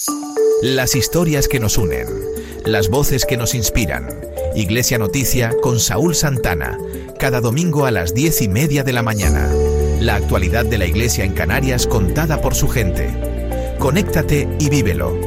Las historias que nos unen, las voces que nos inspiran. Iglesia Noticia con Saúl Santana, cada domingo a las 10:30 de la mañana. La actualidad de la Iglesia en Canarias contada por su gente. Conéctate y vívelo.